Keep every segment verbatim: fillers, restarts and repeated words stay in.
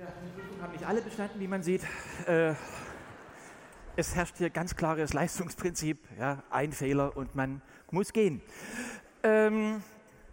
Ja, die Prüfung haben nicht alle bestanden, wie man sieht. Äh, es herrscht hier ganz klares Leistungsprinzip. Ja, ein Fehler und man muss gehen. Ähm,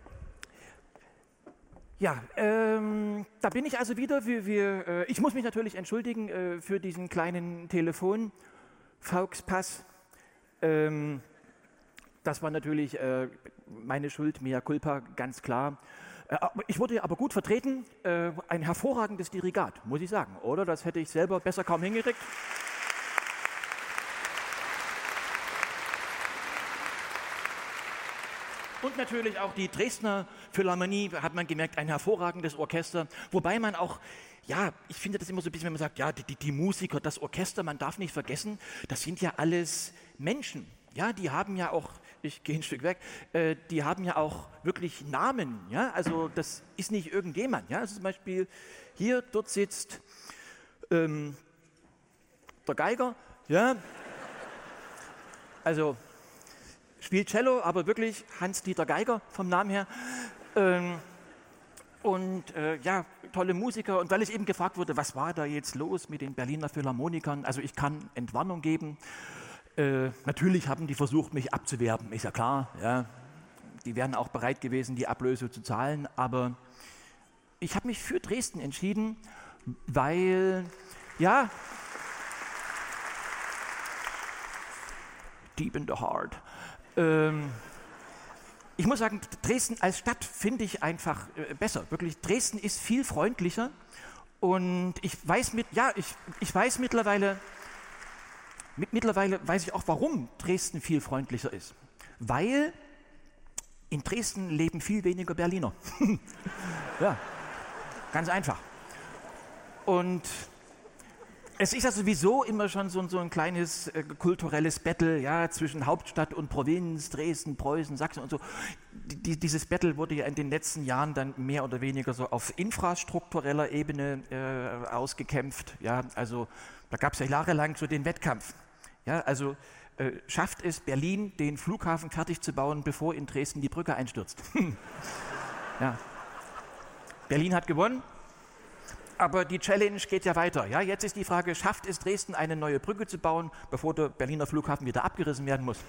ja, ähm, da bin ich also wieder. Wir, wir, äh, ich muss mich natürlich entschuldigen äh, für diesen kleinen Telefon-Fauxpass. Ähm, das war natürlich äh, meine Schuld, mea culpa, ganz klar. Ich wurde aber gut vertreten, ein hervorragendes Dirigat, muss ich sagen, oder? Das hätte ich selber besser kaum hingekriegt. Und natürlich auch die Dresdner Philharmonie, hat man gemerkt, ein hervorragendes Orchester, wobei man auch, ja, ich finde das immer so ein bisschen, wenn man sagt, ja, die, die Musiker, das Orchester, man darf nicht vergessen, das sind ja alles Menschen, ja, die haben ja auch, ich gehe ein Stück weg, äh, die haben ja auch wirklich Namen, ja, also das ist nicht irgendjemand, ja, also zum Beispiel hier, dort sitzt ähm, der Geiger, ja, also spielt Cello, aber wirklich Hans-Dieter Geiger vom Namen her. Ähm, und äh, ja, tolle Musiker. Und weil ich eben gefragt wurde, was war da jetzt los mit den Berliner Philharmonikern? Also ich kann Entwarnung geben. Äh, natürlich haben die versucht, mich abzuwerben, ist ja klar. Ja. Die wären auch bereit gewesen, die Ablöse zu zahlen. Aber ich habe mich für Dresden entschieden, weil, ja, deep in the heart. Ich muss sagen, Dresden als Stadt finde ich einfach besser. Wirklich, Dresden ist viel freundlicher und ich weiß mit, ja, ich, ich weiß mittlerweile, mit, mittlerweile weiß ich auch, warum Dresden viel freundlicher ist. Weil in Dresden leben viel weniger Berliner. Ja, ganz einfach. Und es ist ja sowieso immer schon so, so ein kleines äh, kulturelles Battle, ja, zwischen Hauptstadt und Provinz, Dresden, Preußen, Sachsen und so. Die, dieses Battle wurde ja in den letzten Jahren dann mehr oder weniger so auf infrastruktureller Ebene äh, ausgekämpft. Ja, also da gab es ja jahrelang so den Wettkampf. Ja, also äh, schafft es Berlin, den Flughafen fertig zu bauen, bevor in Dresden die Brücke einstürzt? Ja. Berlin hat gewonnen. Aber die Challenge geht ja weiter. Ja, jetzt ist die Frage, schafft es Dresden, eine neue Brücke zu bauen, bevor der Berliner Flughafen wieder abgerissen werden muss?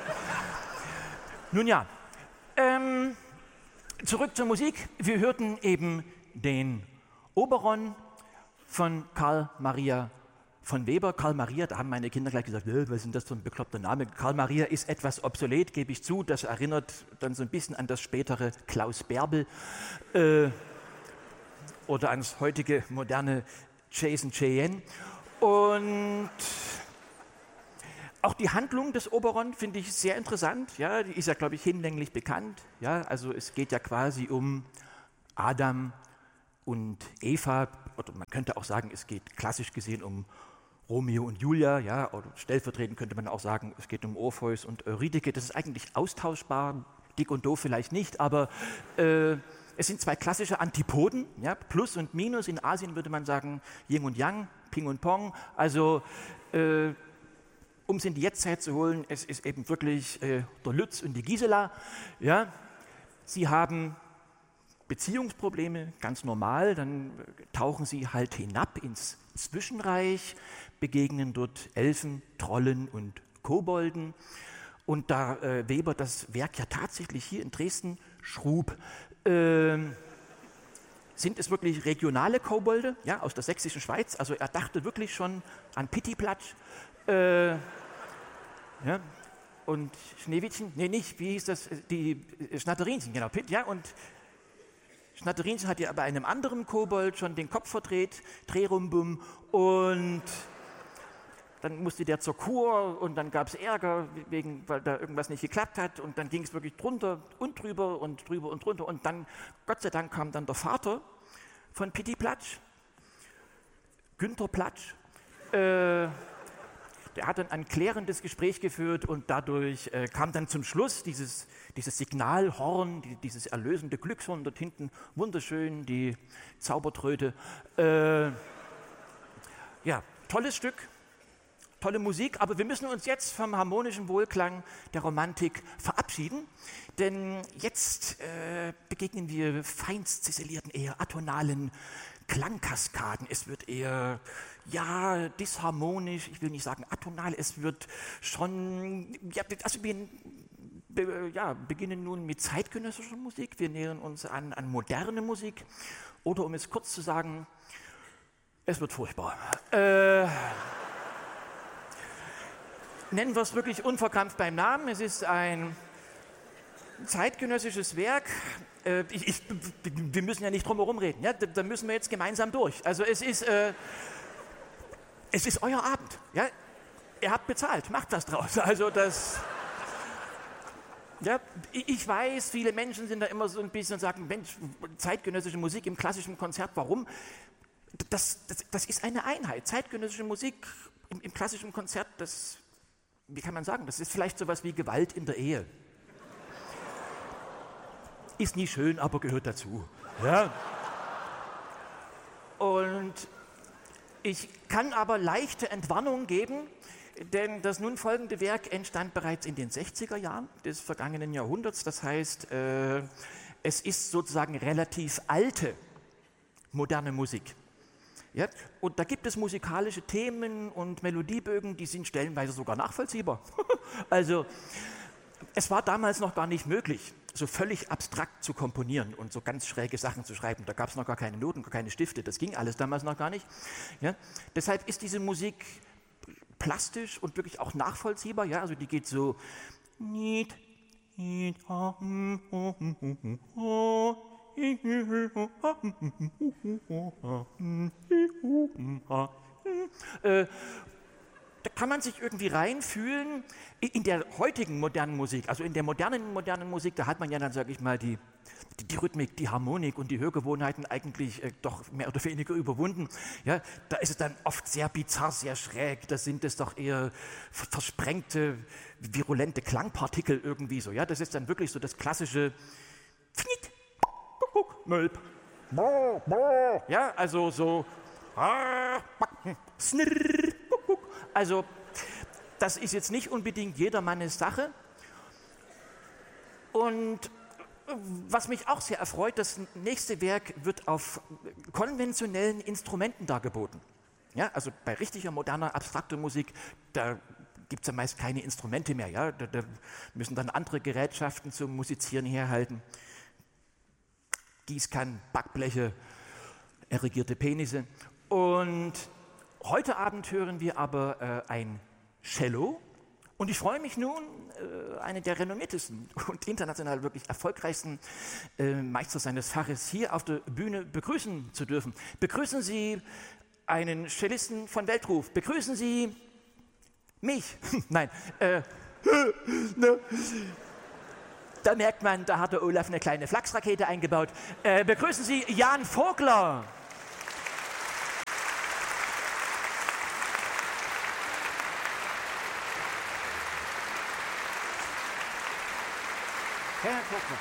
Nun ja, ähm, zurück zur Musik. Wir hörten eben den Oberon von Karl Maria von Weber. Karl Maria, da haben meine Kinder gleich gesagt, was ist denn das für ein bekloppter Name? Karl Maria ist etwas obsolet, gebe ich zu. Das erinnert dann so ein bisschen an das spätere Klaus Bärbel. Äh, oder ans heutige moderne Jason Cheyenne. Und auch die Handlung des Oberon finde ich sehr interessant. Ja, die ist ja, glaube ich, hinlänglich bekannt. Ja, also es geht ja quasi um Adam und Eva. Oder man könnte auch sagen, es geht klassisch gesehen um Romeo und Julia. Ja, oder stellvertretend könnte man auch sagen, es geht um Orpheus und Eurydike. Das ist eigentlich austauschbar. Dick und doof vielleicht nicht, aber äh, es sind zwei klassische Antipoden, ja, Plus und Minus. In Asien würde man sagen Yin und Yang, Ping und Pong. Also, äh, um es in die Jetztzeit zu holen, es ist eben wirklich äh, der Lütz und die Gisela. Ja. Sie haben Beziehungsprobleme, ganz normal. Dann tauchen sie halt hinab ins Zwischenreich, begegnen dort Elfen, Trollen und Kobolden. Und da äh, Weber das Werk ja tatsächlich hier in Dresden schrub, Ähm, sind es wirklich regionale Kobolde, ja, aus der sächsischen Schweiz. Also er dachte wirklich schon an Pittiplatsch. Äh, ja, und Schneewittchen, nee, nicht, wie hieß das, die Schnatterinchen, genau, Pitt, ja, und Schnatterinchen hat ja bei einem anderen Kobold schon den Kopf verdreht, Drehrumbum, und dann musste der zur Kur und dann gab es Ärger, wegen, weil da irgendwas nicht geklappt hat und dann ging es wirklich drunter und drüber und drüber und drunter und dann, Gott sei Dank, kam dann der Vater von Pittiplatsch, Günther Platsch, äh, der hat dann ein klärendes Gespräch geführt und dadurch äh, kam dann zum Schluss dieses, dieses Signalhorn, die, dieses erlösende Glückshorn dort hinten, wunderschön, die Zaubertröte. Äh, ja, tolles Stück. tolle Musik, aber wir müssen uns jetzt vom harmonischen Wohlklang der Romantik verabschieden, denn jetzt äh, begegnen wir feinst ziselierten, eher atonalen Klangkaskaden. Es wird eher, ja, disharmonisch, ich will nicht sagen atonal, es wird schon, ja, also wir be, ja, beginnen nun mit zeitgenössischer Musik, wir nähern uns an, an moderne Musik, oder um es kurz zu sagen, es wird furchtbar. Äh, nennen wir es wirklich unverkrampft beim Namen, es ist ein zeitgenössisches Werk. Äh, ich, ich, wir müssen ja nicht drum herum reden, ja? da, da müssen wir jetzt gemeinsam durch. Also es ist, äh, es ist euer Abend. Ja? Ihr habt bezahlt, macht was draus. Also das, ja, ich weiß, viele Menschen sind da immer so ein bisschen und sagen, Mensch, zeitgenössische Musik im klassischen Konzert, warum? Das, das, das ist eine Einheit. Zeitgenössische Musik im, im klassischen Konzert, das, wie kann man sagen, das ist vielleicht sowas wie Gewalt in der Ehe. Ist nie schön, aber gehört dazu. Ja. Und ich kann aber leichte Entwarnung geben, denn das nun folgende Werk entstand bereits in den sechziger Jahren des vergangenen Jahrhunderts. Das heißt, äh, es ist sozusagen relativ alte, moderne Musik. Ja? Und da gibt es musikalische Themen und Melodiebögen, die sind stellenweise sogar nachvollziehbar. Also, es war damals noch gar nicht möglich, so völlig abstrakt zu komponieren und so ganz schräge Sachen zu schreiben. Da gab es noch gar keine Noten, gar keine Stifte, das ging alles damals noch gar nicht. Ja? Deshalb ist diese Musik plastisch und wirklich auch nachvollziehbar. Ja? Also die geht so... Äh, Da kann man sich irgendwie reinfühlen in der heutigen modernen Musik, also in der modernen modernen Musik, da hat man ja dann, sage ich mal, die, die, die Rhythmik, die Harmonik und die Hörgewohnheiten eigentlich äh, doch mehr oder weniger überwunden. Ja, da ist es dann oft sehr bizarr, sehr schräg, da sind es doch eher versprengte, virulente Klangpartikel irgendwie so. Ja, das ist dann wirklich so das klassische Fnick, Kuckuck, Mölp. Ja, also so Snirr. Also, das ist jetzt nicht unbedingt jedermannes Sache. Und was mich auch sehr erfreut, das nächste Werk wird auf konventionellen Instrumenten dargeboten. Ja, also bei richtiger, moderner, abstrakter Musik, da gibt es ja meist keine Instrumente mehr. Ja? Da, da müssen dann andere Gerätschaften zum Musizieren herhalten. Gießkannen, Backbleche, erigierte Penisse. Und heute Abend hören wir aber äh, ein Cello und ich freue mich nun, äh, einen der renommiertesten und international wirklich erfolgreichsten äh, Meister seines Faches hier auf der Bühne begrüßen zu dürfen. Begrüßen Sie einen Cellisten von Weltruf. Begrüßen Sie mich. Nein. Äh, da merkt man, da hat der Olaf eine kleine Flachsrakete eingebaut. Äh, begrüßen Sie Jan Vogler. Herr Vogler.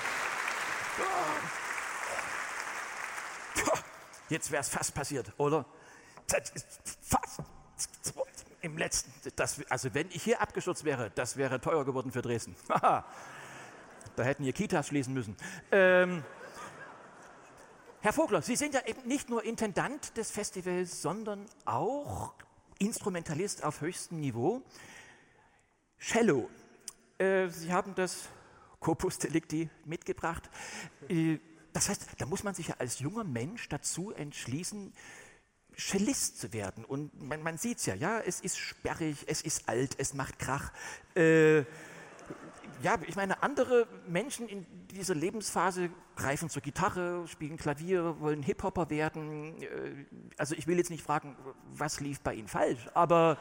Jetzt wäre es fast passiert, oder? Das ist fast im letzten, das, also wenn ich hier abgestürzt wäre, das wäre teuer geworden für Dresden. Da hätten wir Kitas schließen müssen. Ähm, Herr Vogler, Sie sind ja eben nicht nur Intendant des Festivals, sondern auch Instrumentalist auf höchstem Niveau. Cello. Äh, Sie haben das Corpus Delicti mitgebracht. Äh, das heißt, da muss man sich ja als junger Mensch dazu entschließen, Cellist zu werden. Und man, man sieht es ja, ja, es ist sperrig, es ist alt, es macht Krach. Äh, ja, ich meine, andere Menschen in dieser Lebensphase greifen zur Gitarre, spielen Klavier, wollen Hip-Hopper werden. Äh, also ich will jetzt nicht fragen, was lief bei Ihnen falsch, aber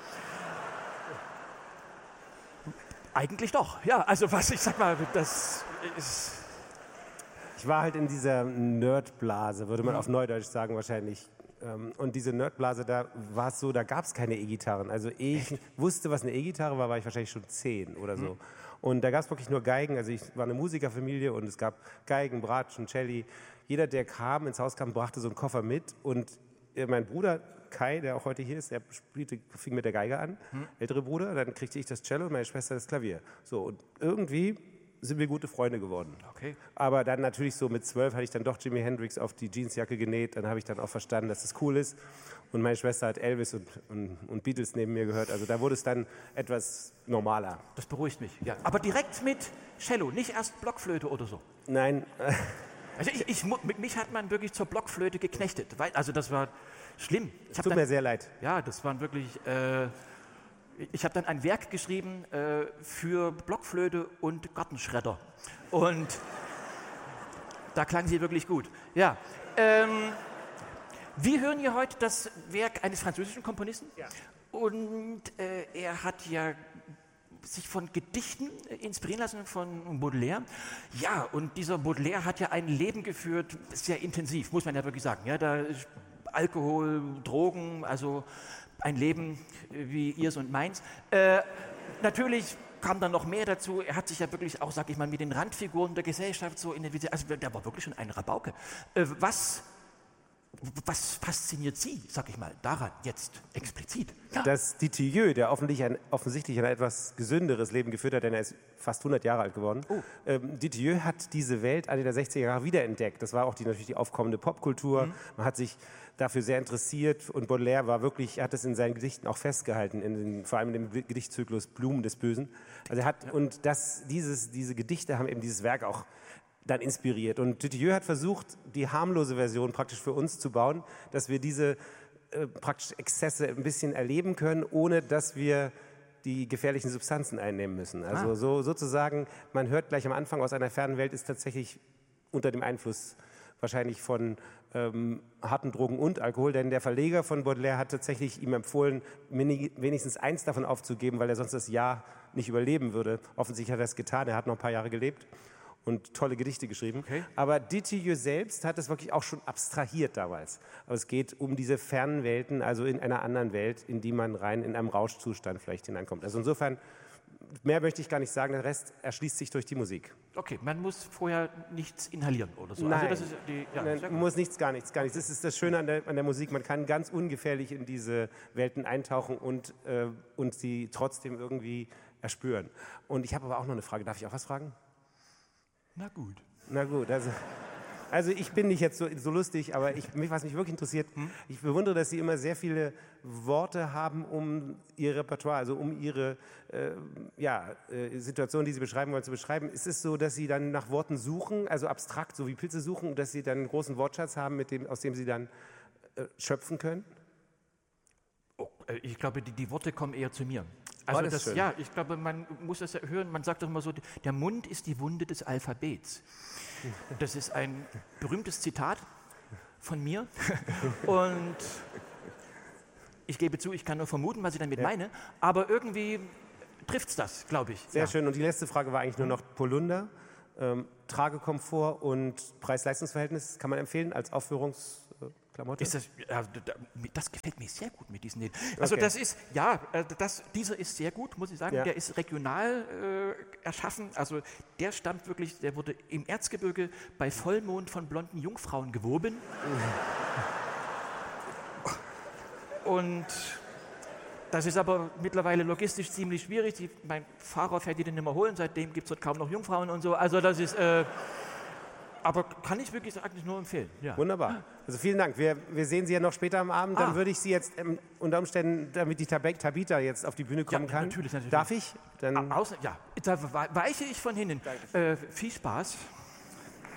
eigentlich doch, ja. Also was, ich sag mal, das ist... Ich war halt in dieser Nerdblase, würde man Mhm. auf Neudeutsch sagen wahrscheinlich. Und diese Nerdblase, da war es so, da gab es keine E-Gitarren. Also ich Echt? wusste, was eine E-Gitarre war, war ich wahrscheinlich schon zehn oder so. Mhm. Und da gab es wirklich nur Geigen. Also ich war eine Musikerfamilie und es gab Geigen, Bratschen, Celli. Jeder, der kam, ins Haus kam, brachte so einen Koffer mit. Und äh, mein Bruder Kai, der auch heute hier ist, der spielte, fing mit der Geige an, hm. ältere Bruder, dann kriegte ich das Cello und meine Schwester das Klavier. So, und irgendwie sind wir gute Freunde geworden. Okay. Aber dann natürlich so mit zwölf hatte ich dann doch Jimi Hendrix auf die Jeansjacke genäht, dann habe ich dann auch verstanden, dass das cool ist. Und meine Schwester hat Elvis und, und, und Beatles neben mir gehört. Also da wurde es dann etwas normaler. Das beruhigt mich, ja. Aber direkt mit Cello, nicht erst Blockflöte oder so? Nein. Also ich, ich, mich hat man wirklich zur Blockflöte geknechtet. Weil, also das war schlimm. Es tut dann, mir sehr leid. Ja, das waren wirklich... Äh, ich habe dann ein Werk geschrieben äh, für Blockflöte und Gartenschredder. Und da klang sie wirklich gut. Ja. Ähm, Wir hören hier heute das Werk eines französischen Komponisten. Ja. Und äh, er hat ja sich von Gedichten inspirieren lassen von Baudelaire. Ja, und dieser Baudelaire hat ja ein Leben geführt, sehr intensiv, muss man ja wirklich sagen. Ja, da Alkohol, Drogen, also ein Leben wie ihrs und meins. Äh, natürlich kam dann noch mehr dazu. Er hat sich ja wirklich auch, sag ich mal, mit den Randfiguren der Gesellschaft so identifiziert. Also der war wirklich schon ein Rabauke. Äh, was Was fasziniert Sie, sag ich mal, daran jetzt explizit? Ja. Dass Dutilleux, der offensichtlich ein, offensichtlich ein etwas gesünderes Leben geführt hat, denn er ist fast hundert Jahre alt geworden, oh. ähm, Dutilleux hat diese Welt Ende der sechziger Jahre wiederentdeckt. Das war auch die, natürlich die aufkommende Popkultur. Mhm. Man hat sich dafür sehr interessiert und Baudelaire war wirklich, er hat es in seinen Gedichten auch festgehalten, in den, vor allem in dem Gedichtzyklus Blumen des Bösen. Also er hat, ja. Und das, dieses, diese Gedichte haben eben dieses Werk auch dann inspiriert. Und Dutilleux hat versucht, die harmlose Version praktisch für uns zu bauen, dass wir diese äh, praktisch Exzesse ein bisschen erleben können, ohne dass wir die gefährlichen Substanzen einnehmen müssen. Also ah. so, sozusagen, man hört gleich am Anfang, aus einer fernen Welt ist tatsächlich unter dem Einfluss wahrscheinlich von ähm, harten Drogen und Alkohol, denn der Verleger von Baudelaire hat tatsächlich ihm empfohlen, wenigstens eins davon aufzugeben, weil er sonst das Jahr nicht überleben würde. Offensichtlich hat er es getan, er hat noch ein paar Jahre gelebt und tolle Gedichte geschrieben. Okay. Aber Dutilleux selbst hat es wirklich auch schon abstrahiert damals. Aber es geht um diese fernen Welten, also in einer anderen Welt, in die man rein in einem Rauschzustand vielleicht hineinkommt. Also insofern, mehr möchte ich gar nicht sagen, der Rest erschließt sich durch die Musik. Okay, man muss vorher nichts inhalieren oder so. Nein, also das ist die, ja, man muss nichts, gar nichts, gar nichts. Das ist das Schöne an der, an der Musik, man kann ganz ungefährlich in diese Welten eintauchen und, äh, und sie trotzdem irgendwie erspüren. Und ich habe aber auch noch eine Frage, darf ich auch was fragen? Na gut. Na gut, also, also ich bin nicht jetzt so, so lustig, aber ich, was mich wirklich interessiert, hm? ich bewundere, dass Sie immer sehr viele Worte haben, um Ihr Repertoire, also um Ihre äh, ja, äh, Situation, die Sie beschreiben wollen, zu beschreiben. Ist es so, dass Sie dann nach Worten suchen, also abstrakt, so wie Pilze suchen, dass Sie dann einen großen Wortschatz haben, mit dem, aus dem Sie dann äh, schöpfen können? Oh, ich glaube, die, die Worte kommen eher zu mir. Also das das, ja, ich glaube, man muss das hören, man sagt doch immer so, der Mund ist die Wunde des Alphabets. Das ist ein berühmtes Zitat von mir und ich gebe zu, ich kann nur vermuten, was ich damit ja. meine, aber irgendwie trifft es das, glaube ich. Sehr ja. schön und die letzte Frage war eigentlich nur noch Polunder, ähm, Tragekomfort und Preis-Leistungs-Verhältnis, kann man empfehlen als Aufführungs... Klamotte? Ist das, ja, das gefällt mir sehr gut mit diesen Läden. Also okay. das ist, ja, das, dieser ist sehr gut, muss ich sagen. Ja. Der ist regional äh, erschaffen. Also der stammt wirklich, der wurde im Erzgebirge bei Vollmond von blonden Jungfrauen gewoben. Und das ist aber mittlerweile logistisch ziemlich schwierig. Die, mein Fahrer fährt die den nicht mehr holen, seitdem gibt es dort kaum noch Jungfrauen und so. Also das ist... Äh, Aber kann ich wirklich eigentlich nur empfehlen. Ja. Wunderbar. Also vielen Dank. Wir, wir sehen Sie ja noch später am Abend. Dann ah. würde ich Sie jetzt ähm, unter Umständen, damit die Tabita jetzt auf die Bühne kommen ja, kann. Natürlich, natürlich. Darf ich? Dann Außer, ja, da weiche ich von hinten. Äh, viel Spaß.